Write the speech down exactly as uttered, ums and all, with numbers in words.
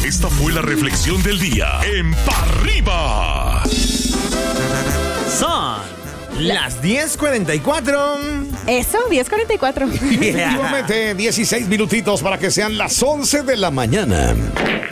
Esta fue la reflexión del día en Pa' Arriba. Son las diez cuarenta y cuatro. Eso, diez cuarenta y cuatro. Efectivamente, dieciséis minutitos para que sean las once de la mañana.